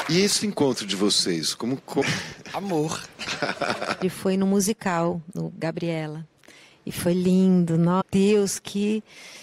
E esse encontro de vocês, como... Amor. Ele foi no musical, no Gabriela. E foi lindo. Meu Deus, que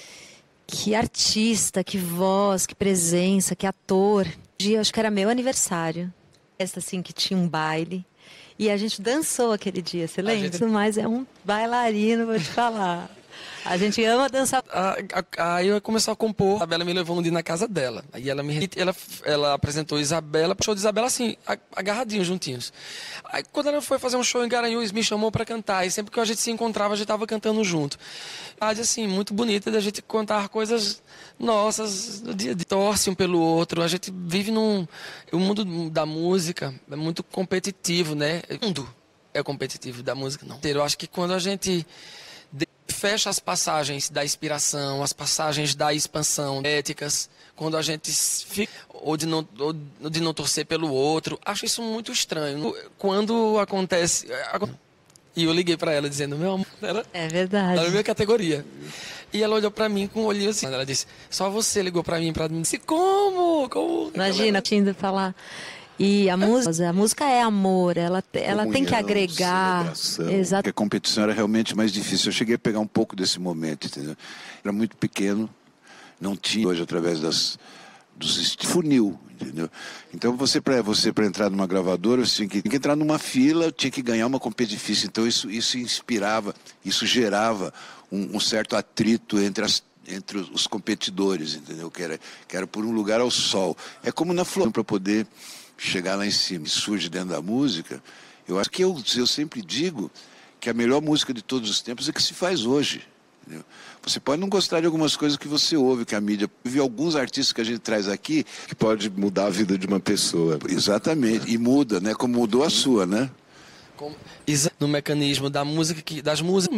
artista, que voz, que presença, que ator. Acho que era meu aniversário. Essa assim que tinha um baile. E a gente dançou aquele dia, você lembra? Mas é um bailarino, vou te falar. A gente ama dançar. Aí eu começou a compor. A Isabela me levou um dia na casa dela. Aí ela apresentou Isabela. Show de Isabela assim, agarradinhos, juntinhos. Aí quando ela foi fazer um show em Garanhuns, me chamou pra cantar. E sempre que a gente se encontrava, a gente tava cantando junto. Assim, muito bonita da gente contar coisas nossas do dia a dia. Torce um pelo outro. A gente vive o mundo da música é muito competitivo, né? O mundo é competitivo, da música não. Eu acho que quando a gente fecha as passagens da inspiração, as passagens da expansão, éticas, quando a gente fica, ou de não torcer pelo outro, acho isso muito estranho. Quando acontece... E eu liguei pra ela dizendo, meu amor, é verdade. Ela é minha categoria. E ela olhou pra mim com um olhinho assim. Ela disse, só você ligou pra mim me disse, como? Imagina, tinha falar... E a música é amor, ela tem que agregar. Exato. A competição era realmente mais difícil. Eu cheguei a pegar um pouco desse momento, entendeu? Era muito pequeno, não tinha hoje através dos funil, entendeu? Então você para entrar numa gravadora, você tinha que entrar numa fila, tinha que ganhar uma competição difícil. Então isso inspirava, isso gerava um certo atrito entre os competidores, entendeu? Que era por um lugar ao sol. É como na flor, para poder chegar lá em cima, surge dentro da música. Eu acho que eu sempre digo que a melhor música de todos os tempos é que se faz hoje. Entendeu? Você pode não gostar de algumas coisas que você ouve, que a mídia... Vi alguns artistas que a gente traz aqui que pode mudar a vida de uma pessoa. Exatamente. E muda, né? Como mudou a sua, né? No mecanismo da música, das músicas